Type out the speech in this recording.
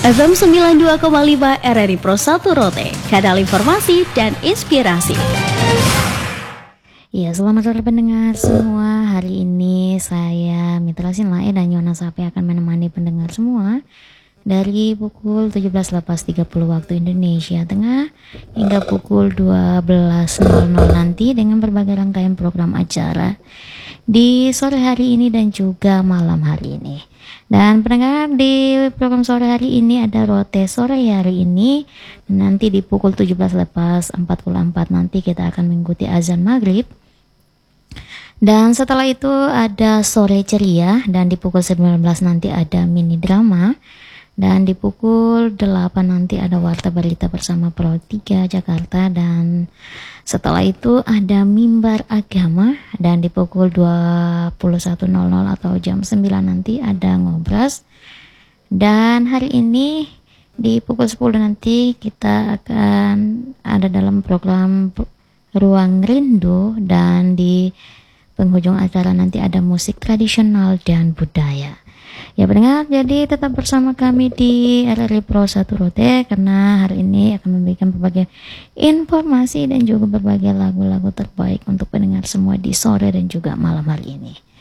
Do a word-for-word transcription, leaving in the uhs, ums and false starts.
F M sembilan puluh dua koma lima R R I Pro satu Rote, kanal informasi dan inspirasi. Ya, selamat sore pendengar semua. Hari ini saya Mitra Sinlae dan Yona Sapi akan menemani pendengar semua dari pukul tujuh belas tiga puluh waktu Indonesia Tengah hingga pukul dua belas nol nol nanti dengan berbagai rangkaian program acara di sore hari ini dan juga malam hari ini. Dan pendengar, di program sore hari ini ada Rote sore hari ini. Nanti di pukul tujuh belas empat puluh empat nanti kita akan mengikuti azan maghrib. Dan setelah itu ada sore ceria, dan di pukul sembilan belas nanti ada mini drama. Dan di pukul delapan nanti ada Warta Berita bersama Pro tiga Jakarta. Dan setelah itu ada Mimbar Agama. Dan di pukul dua puluh satu nol nol atau jam sembilan nanti ada Ngobras. Dan hari ini di pukul sepuluh nanti kita akan ada dalam program Ruang Rindu. Dan di penghujung acara nanti ada musik tradisional dan budaya. Ya pendengar, jadi tetap bersama kami di R R I Pro satu Rote karena hari ini akan memberikan berbagai informasi dan juga berbagai lagu-lagu terbaik untuk pendengar semua di sore dan juga malam hari ini.